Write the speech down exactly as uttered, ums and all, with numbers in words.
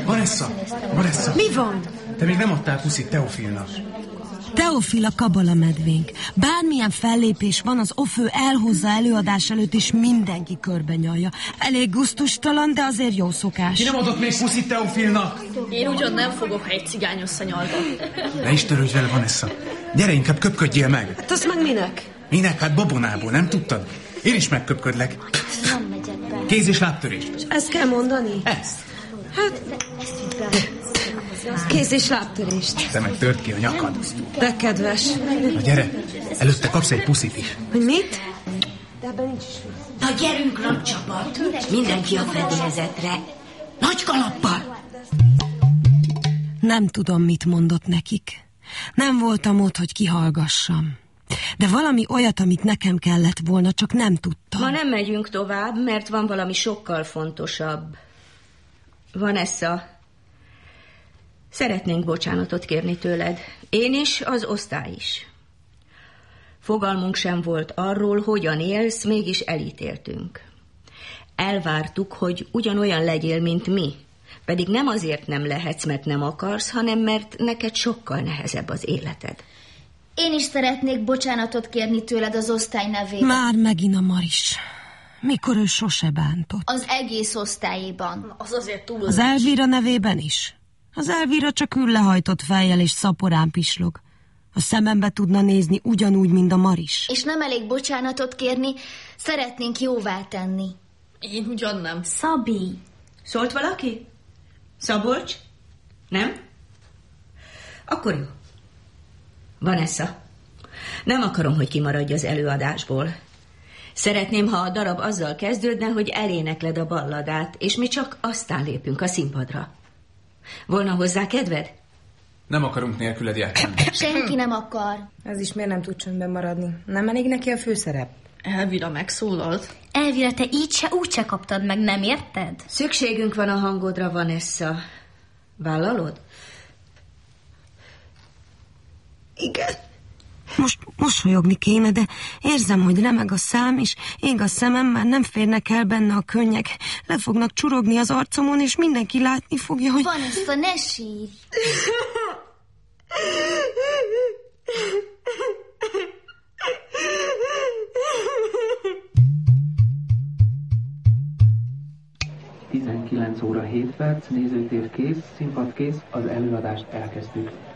Vanessa! Vanessa! Mi van? Te még nem adtál puszit Teofilnak. Teofil a kabalamedvénk. Bármilyen fellépés van, az Ofő elhozza előadás előtt, és mindenki körbe nyalja. Elég gusztustalan, de azért jó szokás. Ki nem adott még puszit Teofilnak? Én ugyan nem fogok, ha egy cigány összenyalva. Ne is törődj vele, Vanessa. Gyere, inkább köpködjél meg. Hát azt meg minek? Minek? Hát babonából, nem tudtad? Én is megköpködlek. Kéz- és lábtörést. És ezt kell mondani? Ezt. Hát... Kéz- és lábtörést. Te meg tört ki a nyakad. De kedves. Na gyere, előtte kapsz egy puszit is. Hogy mit? Na gyerünk, nagy csapat. Mindenki a fedélzetre. Nagy kalappal. Nem tudom, mit mondott nekik. Nem voltam ott, hogy kihallgassam. De valami olyat, amit nekem kellett volna, csak nem tudtam. Ma nem megyünk tovább, mert van valami sokkal fontosabb. Vanessa, szeretnénk bocsánatot kérni tőled. Én is, az osztály is. Fogalmunk sem volt arról, hogyan élsz, mégis elítéltünk. Elvártuk, hogy ugyanolyan legyél, mint mi. Pedig nem azért nem lehetsz, mert nem akarsz, hanem mert neked sokkal nehezebb az életed. Én is szeretnék bocsánatot kérni tőled az osztály nevében. Már megint a Maris. Mikor ő sose bántott. Az egész osztályéban. Az azért túl. Az Elvira nevében is. Az Elvira csak ül lehajtott fejjel és szaporán pislog. A szemembe tudna nézni ugyanúgy, mint a Maris. És nem elég bocsánatot kérni, szeretnénk jóvá tenni. Én ugyan nem. Szabi. Szólt valaki? Szabolcs? Nem? Akkor jó. Vanessa, nem akarom, hogy kimaradj az előadásból. Szeretném, ha a darab azzal kezdődne, hogy elénekled a balladát, és mi csak aztán lépünk a színpadra. Volna hozzá kedved? Nem akarunk nélküled játszani. Senki nem akar. Ez is miért nem tud csöndben maradni? Nem elég neki a főszerep? Elvira megszólalt. Elvira, te így se, úgy se kaptad meg, nem érted? Szükségünk van a hangodra, Vanessa. Vállalod? Igen. Most mosolyogni kéne, de érzem, hogy remeg a szám, és ég a szemem, már nem férnek el benne a könnyek. Le fognak csurogni az arcomon, és mindenki látni fogja, hogy... Vanessa, ne sírj! tizenkilenc óra hét perc, nézőtér kész, színpad kész, az előadást elkezdtük.